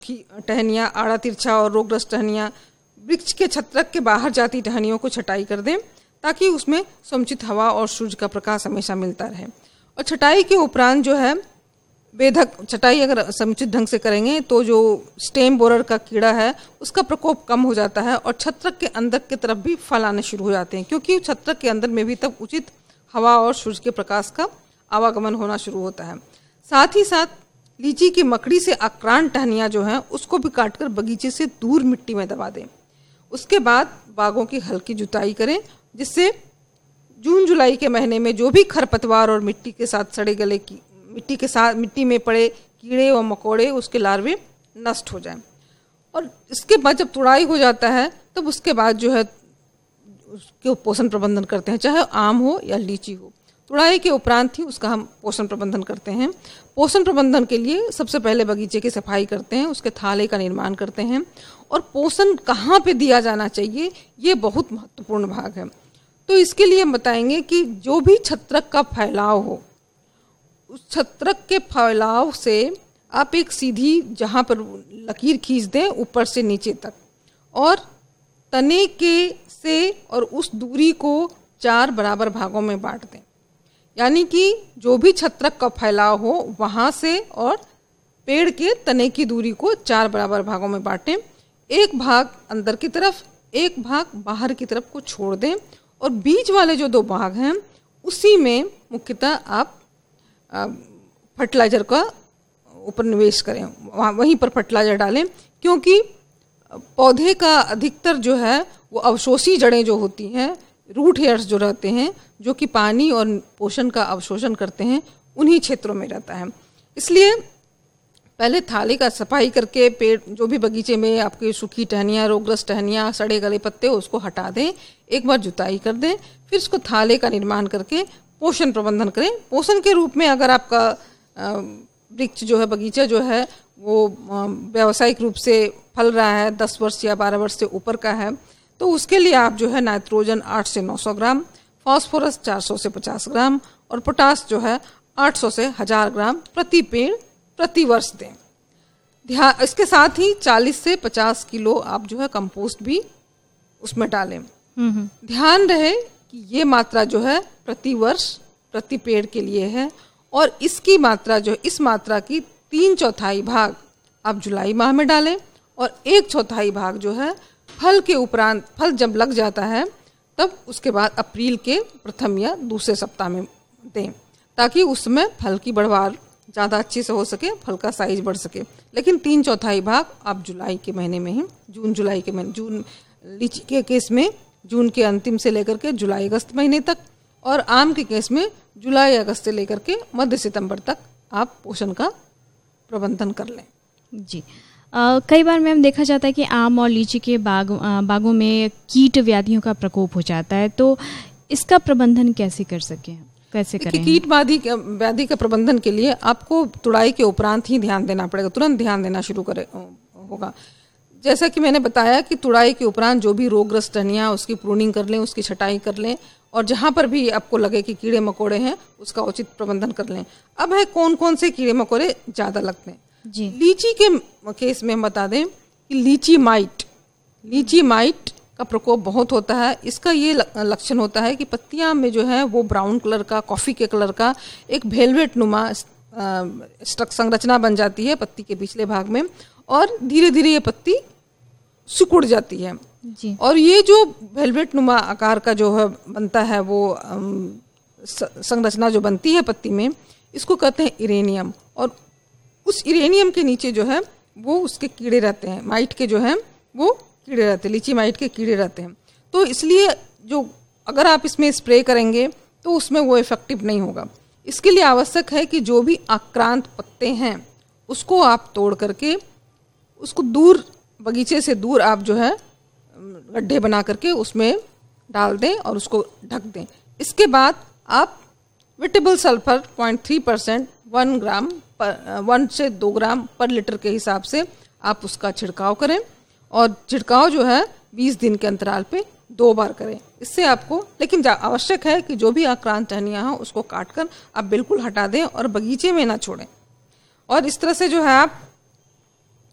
टहनियाँ, आड़ा तिरछा और रोगग्रस्त टहनियाँ, वृक्ष के छत्रक के बाहर जाती टहनियों को छटाई कर दें ताकि उसमें समुचित हवा और सूर्य का प्रकाश हमेशा मिलता रहे। और छटाई के उपरांत जो है बेधक छटाई अगर समुचित ढंग से करेंगे तो जो स्टेम बोरर का कीड़ा है उसका प्रकोप कम हो जाता है और छत्रक के अंदर की तरफ भी फल आने शुरू हो जाते हैं, क्योंकि छत्रक के अंदर में भी तब उचित हवा और सूर्य के प्रकाश का आवागमन होना शुरू होता है। साथ ही साथ लीची की मकड़ी से आक्रांत टहनियाँ जो हैं उसको भी काटकर बगीचे से दूर मिट्टी में दबा दें। उसके बाद बागों की हल्की जुताई करें, जिससे जून जुलाई के महीने में जो भी खरपतवार और मिट्टी के साथ सड़े गले की मिट्टी में पड़े कीड़े और मकोड़े उसके लार्वे नष्ट हो जाएं। और इसके बाद जब तुड़ाई हो जाता है तब उसके बाद जो है उसके पोषण प्रबंधन करते हैं, चाहे आम हो या लीची हो। तुड़ाई के उपरांत ही उसका हम पोषण प्रबंधन करते हैं। पोषण प्रबंधन के लिए सबसे पहले बगीचे की सफाई करते हैं, उसके थाले का निर्माण करते हैं और पोषण कहाँ पे दिया जाना चाहिए ये बहुत महत्वपूर्ण भाग है। तो इसके लिए हम बताएंगे कि जो भी छत्रक का फैलाव हो उस छत्रक के फैलाव से आप एक सीधी जहाँ पर लकीर खींच दें ऊपर से नीचे तक और तने के से और उस दूरी को 4 बराबर भागों में बांट दें। यानी कि जो भी छत्रक का फैलाव हो वहाँ से और पेड़ के तने की दूरी को 4 बराबर भागों में बांटें। एक भाग अंदर की तरफ, एक भाग बाहर की तरफ को छोड़ दें और बीच वाले जो 2 भाग हैं उसी में मुख्यतः आप फर्टिलाइज़र का ऊपर निवेश करें, वहीं पर फर्टिलाइज़र डालें, क्योंकि पौधे का अधिकतर जो है वो अवशोषी जड़ें जो होती हैं, रूट हेयर्स जो रहते हैं, जो कि पानी और पोषण का अवशोषण करते हैं, उन्हीं क्षेत्रों में रहता है। इसलिए पहले थाली का सफाई करके पेड़ जो भी बगीचे में आपकी सूखी टहनियाँ, रोगग्रस्त टहनियाँ, सड़े गले पत्ते उसको हटा दें, एक बार जुताई कर दें, फिर उसको थाले का निर्माण करके पोषण प्रबंधन करें। पोषण के रूप में अगर आपका वृक्ष जो है, बगीचा जो है वो व्यावसायिक रूप से फल रहा है, 10 वर्ष या 12 वर्ष से ऊपर का है, तो उसके लिए आप जो है नाइट्रोजन 8 से 900 ग्राम, फास्फोरस 400 से 50 ग्राम और पोटास जो है 800 से 1000 ग्राम प्रति पेड़ प्रति वर्ष दें। इसके साथ ही 40 से 50 किलो आप जो है कंपोस्ट भी उसमें डालें। ध्यान रहे कि ये मात्रा जो है प्रति वर्ष प्रति पेड़ के लिए है और इसकी मात्रा जो इस मात्रा की 3/4 भाग आप जुलाई माह में डालें और 1/4 भाग जो है फल के उपरांत, फल जब लग जाता है तब उसके बाद अप्रैल के प्रथम या दूसरे सप्ताह में दें, ताकि उसमें फल की बढ़वार ज़्यादा अच्छी से हो सके, फल का साइज बढ़ सके। लेकिन 3/4 भाग आप जुलाई के महीने में ही, जून लीची के केस में जून के अंतिम से लेकर के जुलाई अगस्त महीने तक और आम के केस में जुलाई अगस्त से लेकर के मध्य सितंबर तक आप पोषण का प्रबंधन कर लें। जी, कई बार मैम देखा जाता है कि आम और लीची के बागों में कीट व्याधियों का प्रकोप हो जाता है, तो इसका प्रबंधन कैसे कर सकें, कैसे करें? कीट व्याधि का प्रबंधन के लिए आपको तुड़ाई के उपरांत ही ध्यान देना पड़ेगा, तुरंत ध्यान देना शुरू होगा। जैसा कि मैंने बताया कि तुड़ाई के उपरांत जो भी रोगग्रस्त टहनियाँ उसकी प्रूनिंग कर लें, उसकी छटाई कर लें और जहाँ पर भी आपको लगे कि कीड़े मकोड़े हैं उसका उचित प्रबंधन कर लें। अब है कौन कौन से कीड़े मकोड़े ज़्यादा लगते हैं जी। लीची के केस में हम बता दें कि लीची माइट का प्रकोप बहुत होता है। इसका ये लक्षण होता है कि पत्तियां में जो है वो ब्राउन कलर का, कॉफ़ी के कलर का एक वेलवेट नुमा संरचना बन जाती है पत्ती के पिछले भाग में और धीरे धीरे ये पत्ती सिकुड़ जाती है जी। और ये जो वेलवेट नुमा आकार का जो है बनता है वो संरचना जो बनती है पत्ती में, इसको कहते हैं इरेनियम। और उस इरेनियम के नीचे जो है वो उसके कीड़े रहते हैं, माइट के जो हैं वो कीड़े रहते हैं, लीची माइट के कीड़े रहते हैं। तो इसलिए जो अगर आप इसमें स्प्रे करेंगे तो उसमें वो इफेक्टिव नहीं होगा। इसके लिए आवश्यक है कि जो भी आक्रांत पत्ते हैं उसको आप तोड़ करके उसको दूर, बगीचे से दूर आप जो है गड्ढे बना करके उसमें डाल दें और उसको ढक दें। इसके बाद आप विटेबल सल्फर 0.3% 1 से 2 ग्राम पर लीटर के हिसाब से आप उसका छिड़काव करें और छिड़काव जो है 20 दिन के अंतराल पे 2 बार करें। इससे आपको, लेकिन आवश्यक है कि जो भी आक्रांत टहनियाँ हैं उसको काट कर आप बिल्कुल हटा दें और बगीचे में ना छोड़ें। और इस तरह से जो है आप